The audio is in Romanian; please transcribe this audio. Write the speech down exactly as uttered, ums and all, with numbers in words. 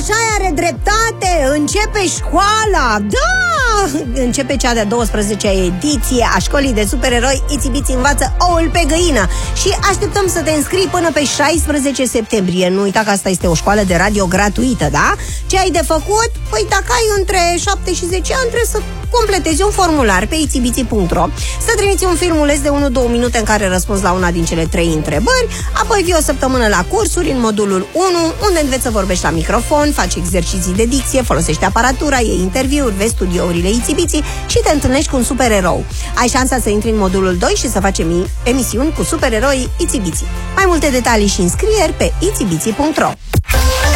așa are dreptate, începe școala. Da, începe cea de-a douăsprezecea ediție a școlii de supereroi Itsy Bitsy învață oul pe găină. Și așteptăm să te înscrii până pe șaisprezece septembrie. Nu uita că asta este o școală de radio gratuită, da? Ce ai de făcut? Păi dacă ai între șapte și zece ani, trebuie să completezi un formular pe itsy bitsy punct ro, să trimiți un filmuleț de unu două minute în care răspunzi la una din cele trei întrebări, apoi vii o săptămână la cursuri în modulul unu, unde înveți să vorbești la microfon, faci exerciții de dicție, folosești aparatura, iei interviuri, vezi studiourile Itsy Bitsy și te întâlnești cu un supererou. Ai șansa să intri în modulul doi și să faci emisiuni cu supereroii Itsy Bitsy. Mai multe detalii și înscrieri pe itsy bitsy punct ro.